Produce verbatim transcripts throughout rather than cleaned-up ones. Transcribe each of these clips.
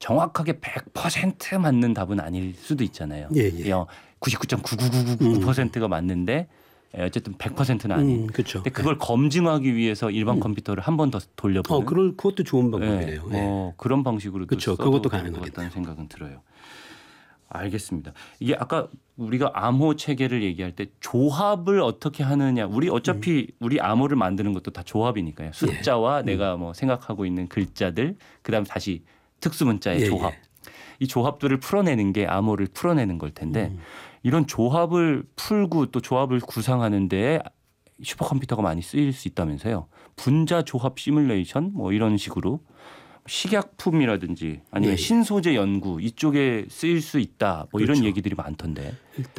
정확하게 백 퍼센트 맞는 답은 아닐 수도 있잖아요. 예, 예. 구십구 점 구구구구구 퍼센트가 음. 맞는데 어쨌든 백 퍼센트는 아닌. 음, 그렇죠. 근데 그걸 네. 검증하기 위해서 일반 음. 컴퓨터를 한 번 더 돌려보는. 어, 그럴 그것도 좋은 방법이네요. 네. 어, 그런 방식으로 그렇죠. 써도 그것도 될 것 가능하겠다. 같다는 생각은 들어요. 알겠습니다. 이게 아까 우리가 암호 체계를 얘기할 때 조합을 어떻게 하느냐. 우리 어차피 음. 우리 암호를 만드는 것도 다 조합이니까요. 숫자와 예. 내가 뭐 생각하고 있는 글자들, 그다음에 다시 특수문자의 예, 조합. 예. 이 조합들을 풀어내는 게 암호를 풀어내는 걸 텐데 음. 이런 조합을 풀고 또 조합을 구상하는 데 슈퍼컴퓨터가 많이 쓰일 수 있다면서요. 분자 조합 시뮬레이션 뭐 이런 식으로 식약품이라든지 아니면 예. 신소재 연구 이쪽에 쓰일 수 있다. 뭐 그렇죠. 이런 얘기들이 많던데.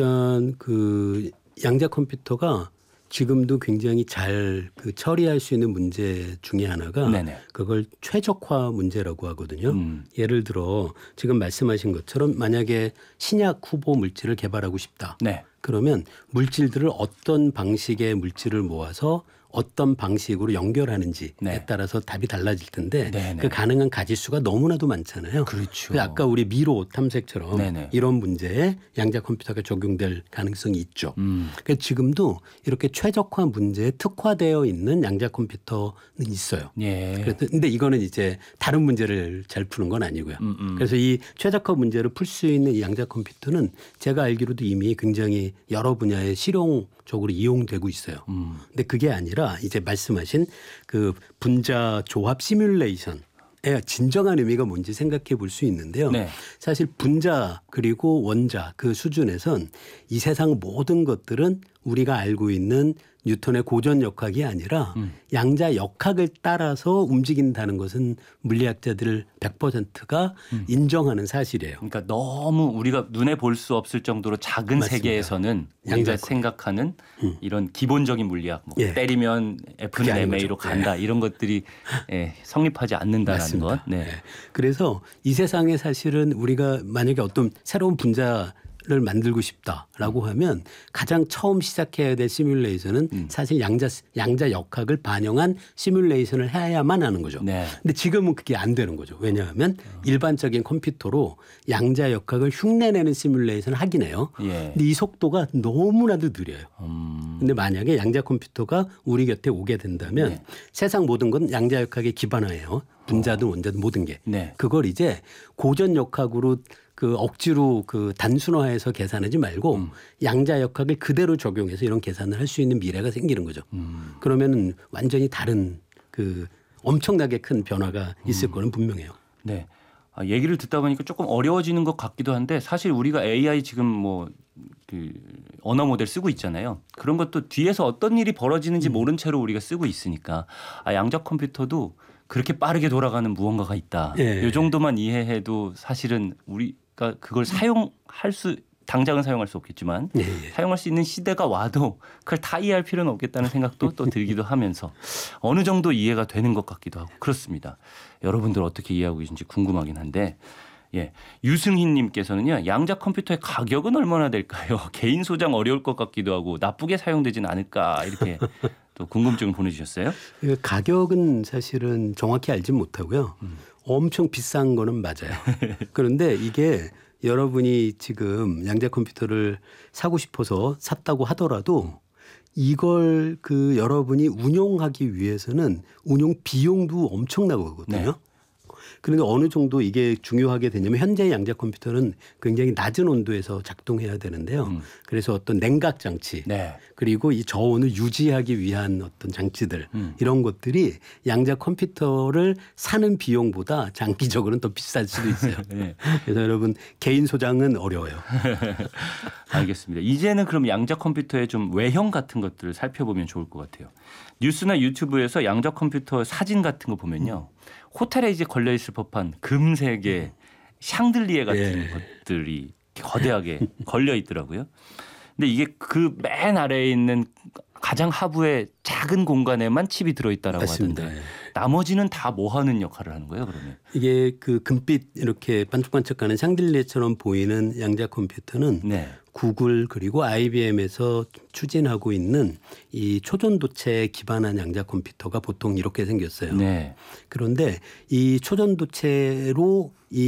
일단 그 양자 컴퓨터가 지금도 굉장히 잘 그 처리할 수 있는 문제 중에 하나가 네네. 그걸 최적화 문제라고 하거든요. 음. 예를 들어 지금 말씀하신 것처럼 만약에 신약 후보 물질을 개발하고 싶다. 네. 그러면 물질들을 어떤 방식의 물질을 모아서 어떤 방식으로 연결하는지에 네. 따라서 답이 달라질 텐데 네네. 그 가능한 가지수가 너무나도 많잖아요. 그렇죠. 아까 우리 미로 탐색처럼 네네. 이런 문제에 양자 컴퓨터가 적용될 가능성이 있죠. 음. 그러니까 지금도 이렇게 최적화 문제에 특화되어 있는 양자 컴퓨터는 있어요. 예. 그런데 이거는 이제 다른 문제를 잘 푸는 건 아니고요. 음음. 그래서 이 최적화 문제를 풀 수 있는 이 양자 컴퓨터는 제가 알기로도 이미 굉장히 여러 분야에 실용적으로 이용되고 있어요. 음. 근데 그게 아니라 이제 말씀하신 그 분자 조합 시뮬레이션의 진정한 의미가 뭔지 생각해 볼 수 있는데요. 네. 사실 분자 그리고 원자 그 수준에선 이 세상 모든 것들은 우리가 알고 있는 뉴턴의 고전 역학이 아니라 음. 양자 역학을 따라서 움직인다는 것은 물리학자들 백 퍼센트가 음. 인정하는 사실이에요. 그러니까 너무 우리가 눈에 볼 수 없을 정도로 작은 맞습니다. 세계에서는 우리가 생각하는 음. 이런 기본적인 물리학 뭐 예. 때리면 F는 엠에이로 간다 예. 이런 것들이 예, 성립하지 않는다라는 맞습니다. 것. 네. 예. 그래서 이 세상에 사실은 우리가 만약에 어떤 새로운 분자 를 만들고 싶다라고 하면 가장 처음 시작해야 될 시뮬레이션은 음. 사실 양자 양자 역학을 반영한 시뮬레이션을 해야만 하는 거죠. 네. 근데 지금은 그게 안 되는 거죠. 왜냐하면 어. 일반적인 컴퓨터로 양자 역학을 흉내내는 시뮬레이션을 하긴 해요. 예. 근데 이 속도가 너무나도 느려요. 음. 근데 만약에 양자 컴퓨터가 우리 곁에 오게 된다면 네. 세상 모든 건 양자 역학에 기반화해요. 분자든 원자든 모든 게. 네. 그걸 이제 고전 역학으로 그 억지로 그 단순화해서 계산하지 말고 음. 양자 역학을 그대로 적용해서 이런 계산을 할 수 있는 미래가 생기는 거죠. 음. 그러면은 완전히 다른 그 엄청나게 큰 변화가 있을 음. 거는 분명해요. 네. 아, 얘기를 듣다 보니까 조금 어려워지는 것 같기도 한데 사실 우리가 에이아이 지금 뭐 그 언어 모델 쓰고 있잖아요. 그런 것도 뒤에서 어떤 일이 벌어지는지 음. 모른 채로 우리가 쓰고 있으니까 아, 양자 컴퓨터도 그렇게 빠르게 돌아가는 무언가가 있다. 예. 이 정도만 이해해도 사실은 우리가 그걸 사용할 수 당장은 사용할 수 없겠지만 예. 사용할 수 있는 시대가 와도 그걸 다 이해할 필요는 없겠다는 생각도 또 들기도 하면서 어느 정도 이해가 되는 것 같기도 하고 그렇습니다. 여러분들 어떻게 이해하고 계신지 궁금하긴 한데 예. 유승희 님께서는요. 양자 컴퓨터의 가격은 얼마나 될까요? 개인 소장 어려울 것 같기도 하고 나쁘게 사용되지는 않을까 이렇게 또 궁금증을 보내주셨어요. 가격은 사실은 정확히 알진 못하고요. 음. 엄청 비싼 거는 맞아요. 그런데 이게 여러분이 지금 양자 컴퓨터를 사고 싶어서 샀다고 하더라도 이걸 그 여러분이 운용하기 위해서는 운용 비용도 엄청나거든요. 네. 그런데 어느 정도 이게 중요하게 되냐면 현재 양자 컴퓨터는 굉장히 낮은 온도에서 작동해야 되는데요. 음. 그래서 어떤 냉각 장치 네. 그리고 이 저온을 유지하기 위한 어떤 장치들 음. 이런 것들이 양자 컴퓨터를 사는 비용보다 장기적으로는 더 비쌀 수도 있어요. 네. 그래서 여러분 개인 소장은 어려워요. 알겠습니다. 이제는 그럼 양자 컴퓨터의 좀 외형 같은 것들을 살펴보면 좋을 것 같아요. 뉴스나 유튜브에서 양자 컴퓨터 사진 같은 거 보면요. 음. 호텔에 이제 걸려 있을 법한 금색의 샹들리에 같은 예. 것들이 거대하게 걸려 있더라고요. 근데 이게 그 맨 아래에 있는 가장 하부의 작은 공간에만 칩이 들어있다라고 맞습니다. 하던데 나머지는 다 뭐 하는 역할을 하는 거예요, 그러면? 이게 그 금빛 이렇게 반짝반짝하는 샹들리에처럼 보이는 양자 컴퓨터는 네. 구글 그리고 아이비엠에서 추진하고 있는 이 초전도체에 기반한 양자 컴퓨터가 보통 이렇게 생겼어요. 네. 그런데 이 초전도체로 이